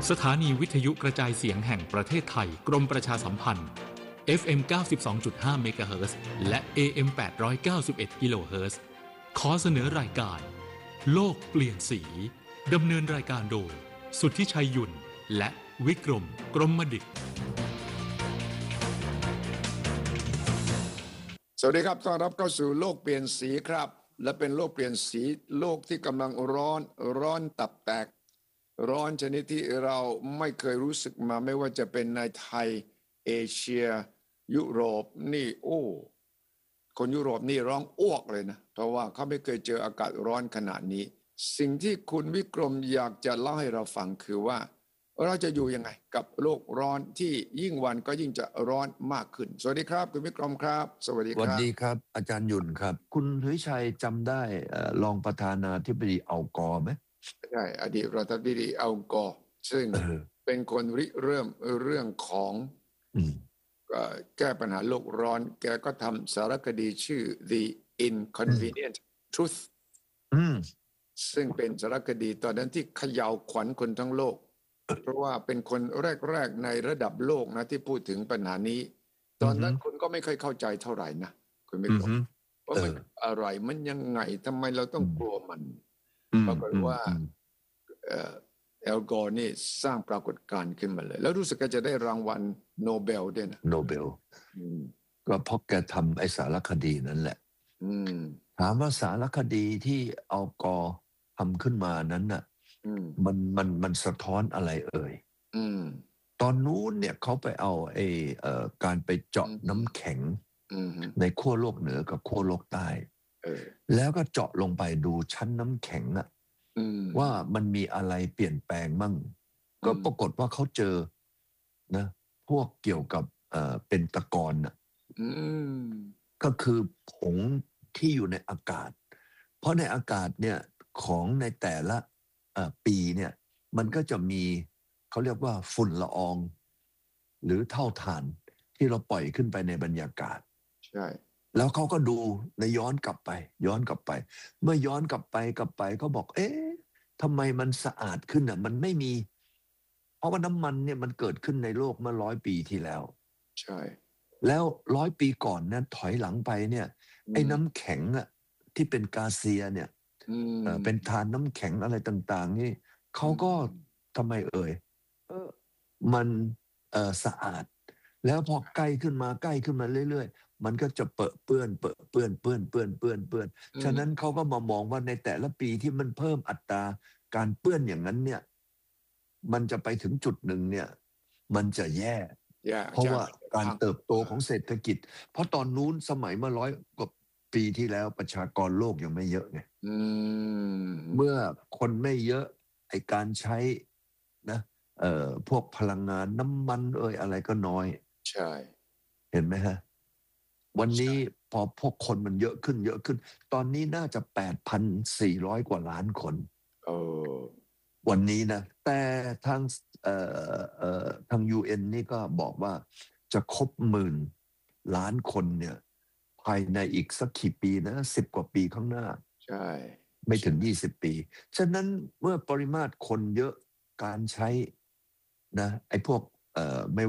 สถานีวิทยุกระจายเสียงแห่งประเทศไทยกรมประชาสัมพันธ์ FM 92.5 เมกะเฮิรตซ์และ AM 891 กิโลเฮิรตซ์ขอเสนอรายการโลกเปลี่ยนสีดำเนินรายการโดยสุทธิชัยหยุ่นและวิกรมกรมดิษฐ์สวัสดีครับต้อนรับเข้าสู่โลกเปลี่ยนสีครับและเป็นโลกเปลี่ยนสีโลกที่กำลังร้อนตับแตกร้อนชนิดที่เราไม่เคยรู้สึกมาไม่ว่าจะเป็นในไทยเอเชียยุโรปนี่คนยุโรปนี่ร้องอ้วกเลยนะเพราะว่าเขาไม่เคยเจออากาศร้อนขนาดนี้สิ่งที่คุณวิกรมอยากจะเล่าให้เราฟังคือว่าเราจะอยู่ยังไงกับโลกร้อนที่ยิ่งวันก็ยิ่งจะร้อนมากขึ้นสวัสดีครับคุณวิกรมครับสวัสดีครับสวัสดีครับอาจารย์หยุ่นครับคุณสุวิชัยจำได้รองประธานาธิบดีอัลกอร์ไหมใช่อดีตประธานาธิบดีอัลกอร์ซึ่งเป็นคนริเริ่มเรื่องของแก้ปัญหาโลกร้อนแกก็ทำสารคดีชื่อ The Inconvenient Truth ซึ่งเป็นสารคดีตอนนั้นที่เขย่าขวัญคนทั้งโลกเพราะว่าเป็นคนแรกๆในระดับโลกนะที่พูดถึงปัญหานี้ตอนนั้นคุณก็ไม่เคยเข้าใจเท่าไหร่นะคุณไม่รู้ว่ามันอะไรมันยังไงทำไมเราต้องกลัวมันปรากฏว่าแอลกอร์นี่สร้างปรากฏการณ์ขึ้นมาเลยแล้วรู้สึกว่าจะได้รางวัลโนเบลด้วยนะโนเบลก็เพราะแกทำไอ้สารคดีนั่นแหละถามว่าสารคดีที่อัลกอร์ทำขึ้นมานั้นน่ะมันสะท้อนอะไรเอ่ยตอนนู้นเนี่ยเขาไปเอาการไปเจาะน้ำแข็งในขั้วโลกเหนือกับขั้วโลกใต้แล้วก็เจาะลงไปดูชั้นน้ำแข็งอะว่ามันมีอะไรเปลี่ยนแปลงมั่งก็ปรากฏว่าเขาเจอนะพวกเกี่ยวกับเป็นตะกอนน่ะก็คือผงที่อยู่ในอากาศเพราะในอากาศเนี่ยของในแต่ละปีเนี่ยมันก็จะมีเขาเรียกว่าฝุ่นละอองหรือเท่าฐานที่เราปล่อยขึ้นไปในบรรยากาศใช่แล้วเขาก็ดูในย้อนกลับไปเมื่อย้อนกลับไปเขาบอกทำไมมันสะอาดขึ้นอ่ะมันไม่มีเพราะว่าน้ำมันเนี่ยมันเกิดขึ้นในโลกเมื่อ100 ปีที่แล้วใช่แล้ว100 ปีก่อนเนี่ยถอยหลังไปเนี่ยไอ้น้ำแข็งอ่ะที่เป็นกาเซียเนี่ยเป็นทานน้ำแข็งอะไรต่างๆนี่เขาก็ทำไมมันสะอาดแล้วพอใกล้ขึ้นมาเรื่อยๆมันก็จะเปื้อนฉะนั้นเขาก็มามองว่าในแต่ละปีที่มันเพิ่มอัตราการเปื้อนอย่างนั้นเนี่ยมันจะไปถึงจุดหนึ่งเนี่ยมันจะแย่เพราะว่าการเติบโตของเศรษฐกิจเพราะตอนนู้นสมัยเมื่อ100 กว่าปีที่แล้วประชากรโลกยังไม่เยอะไงเมื่อคนไม่เยอะไอ้การใช้นะพวกพลังงานน้ำมันอะไรก็น้อยใช่เห็นไหมฮะวันนี้พอพวกคนมันเยอะขึ้นตอนนี้น่าจะ 8,400 กว่าล้านคนวันนี้นะแต่ทาง UN นี่ก็บอกว่าจะครบ10,000 ล้านคนเนี่ยภายในอีกสักกี่ปีนะ10 กว่าปีข้างหน้าใช่ไม่ถึง20 ปีฉะนั้นเมื่อปริมาตรคนเยอะการใช้นะไอ้พวกไม่